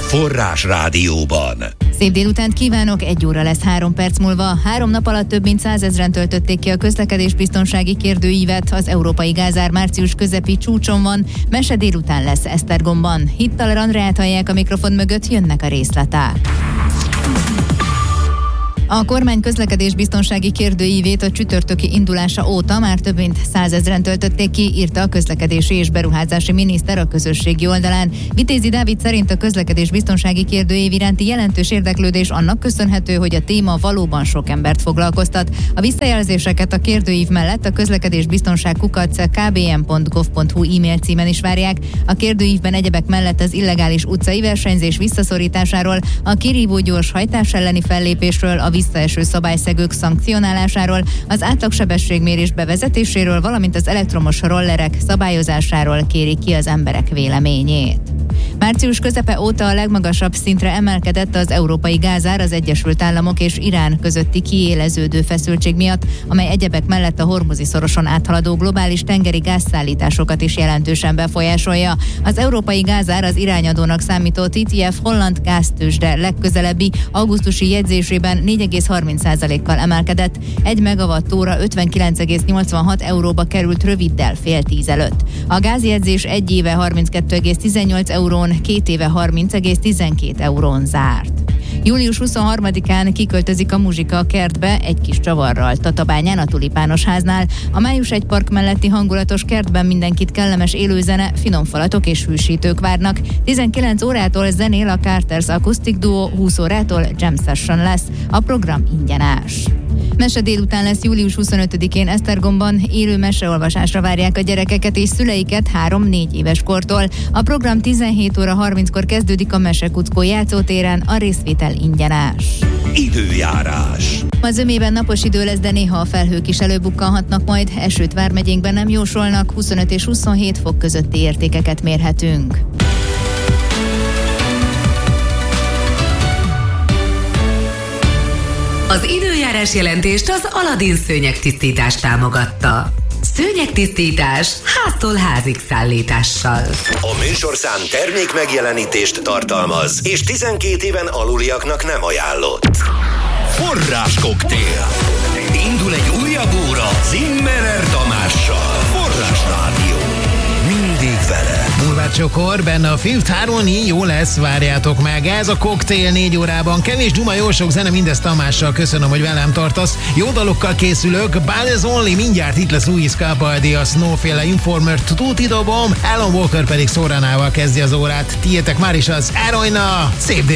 Forrás Rádióban. Szép délutánt kívánok, 1 óra lesz 3 perc múlva. 3 nap alatt több mint 100 000-en töltötték ki a közlekedésbiztonsági kérdőívet. Az európai gázár március közepi csúcson van. Mese délután lesz Esztergomban. Hittaler Andreát hallják a mikrofon mögött, jönnek a részletek. A kormány közlekedésbiztonsági kérdőívét a csütörtöki indulása óta már több mint 100 000-en töltötték ki, írta a közlekedési és beruházási miniszter a közösségi oldalán. Vitézi Dávid szerint a közlekedésbiztonsági kérdőív iránti jelentős érdeklődés annak köszönhető, hogy a téma valóban sok embert foglalkoztat. A visszajelzéseket a kérdőív mellett a közlekedésbiztonság@kbm.gov.hu e-mail címen is várják. A kérdőívben egyebek mellett az illegális utcai versenyzés visszaszorításáról, a kirívó gyors hajtás elleni fellépésről, a visszaeső szabályszegők szankcionálásáról, az átlagsebességmérés bevezetéséről, valamint az elektromos rollerek szabályozásáról kérik ki az emberek véleményét. Március közepe óta a legmagasabb szintre emelkedett az európai gázár az Egyesült Államok és Irán közötti kiéleződő feszültség miatt, amely egyebek mellett a Hormuzi-szoroson áthaladó globális tengeri gázszállításokat is jelentősen befolyásolja. Az európai gázár az irányadónak számító TTF holland gáztőzsde legközelebbi augusztusi jegyzésében 4,30%-kal emelkedett, 1 megawattóra 59,86 euróba került röviddel fél 10 előtt. A gázjegyzés 1 éve 32,18 eurón, 2 éve 30,12 eurón zárt. Július 23-án kiköltözik a muzsika a kertbe egy kis csavarral Tatabányán a Tulipános háznál. A Május 1 park melletti hangulatos kertben mindenkit kellemes élőzene, finom falatok és hűsítők várnak. 19 órától zenél a Carters Acoustic Duo, 20 órától jam session lesz. A program ingyenes. Mese délután lesz július 25-én Esztergomban, élő meseolvasásra várják a gyerekeket és szüleiket 3-4 éves kortól. A program 17 óra 30-kor kezdődik a Mesekuckó játszótéren, a részvétel ingyenes. Időjárás. Ma zömében napos idő lesz, de néha a felhők is előbukkanhatnak majd, esőt vármegyénkben nem jósolnak, 25 és 27 fok közötti értékeket mérhetünk. Az időjárás jelentést az Aladin szőnyegtisztítás támogatta. Szőnyegtisztítás háztól házig szállítással. A műsorszám termék megjelenítést tartalmaz, és 12 éven aluliaknak nem ajánlott. Forráskoktél. Indul egy újabb óra Zimmerer Tamással. Forrás Rádió. Mindig vele. Bulvárcsokor, benne a Fifth Harmony, jó lesz, várjátok meg. Ez a koktél 4 órában. Kevés duma, jó sok zene, mindezt Tamással. Köszönöm, hogy velem tartasz. Jó dalokkal készülök. Buzz Only, mindjárt itt lesz Luis Capaldi, a Snowféle Informert tuti dobom. Alan Walker pedig Szóránával kezdi az órát. Tiétek már is az Eroina. Szép